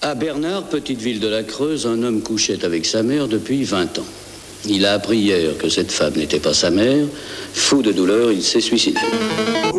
À Bernard, petite ville de la Creuse, un homme couchait avec sa mère depuis 20 ans. Il a appris hier que cette femme n'était pas sa mère. Fou de douleur, il s'est suicidé.